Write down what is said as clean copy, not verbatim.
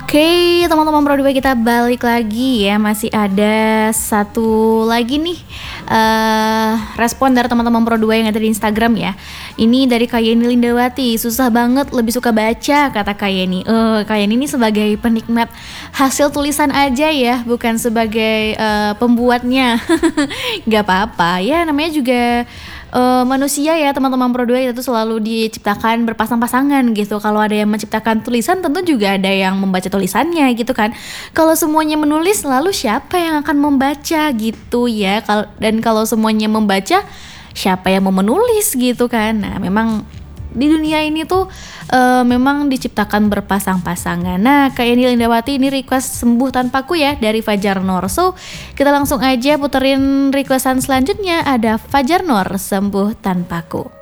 Oke, teman-teman Pro 2 kita balik lagi ya. Masih ada satu lagi nih respon dari teman-teman Pro 2 yang ada di Instagram ya. Ini dari Kayeni Lindawati. Susah banget, lebih suka baca, kata Kayeni. Kayeni ini sebagai penikmat hasil tulisan aja ya, bukan sebagai pembuatnya. Gak apa-apa ya, namanya juga manusia ya teman-teman Pro 2 itu selalu diciptakan berpasang-pasangan gitu. Kalau ada yang menciptakan tulisan, tentu juga ada yang membaca tulisannya gitu kan. Kalau semuanya menulis, lalu siapa yang akan membaca gitu ya. Dan kalau semuanya membaca, siapa yang mau menulis gitu kan. Nah memang di dunia ini tuh memang diciptakan berpasang-pasangan. Nah, kayak Yeni Lindawati ini request Sembuh Tanpaku ya dari Fajar Nur. So, kita langsung aja puterin requestan selanjutnya, ada Fajar Nur, Sembuh Tanpaku.